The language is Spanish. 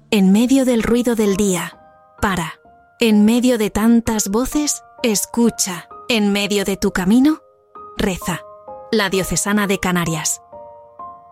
En medio del ruido del día, para. En medio de tantas voces, escucha. En medio de tu camino, reza. La Diocesana de Canarias.